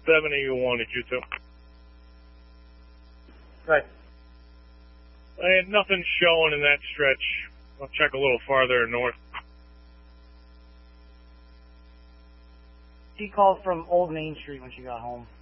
70 you wanted you to. Right. I had nothing showing in that stretch. I'll check a little farther north. She called from Old Main Street when she got home.